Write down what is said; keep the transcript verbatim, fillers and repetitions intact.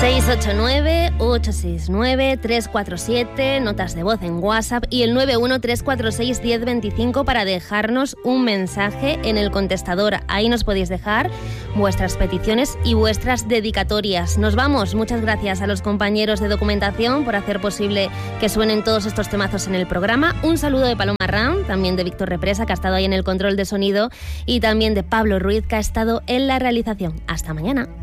seis ocho nueve, ocho seis nueve, tres cuatro siete, notas de voz en WhatsApp y el nueve uno tres cuatro seis uno cero dos cinco para dejarnos un mensaje en el contestador. Ahí nos podéis dejar vuestras peticiones y vuestras dedicatorias. Nos vamos. Muchas gracias a los compañeros de documentación por hacer posible que suenen todos estos temazos en el programa. Un saludo de Paloma Ram, también de Víctor Represa, que ha estado ahí en el control de sonido, y también de Pablo Ruiz, que ha estado en la realización. Hasta mañana.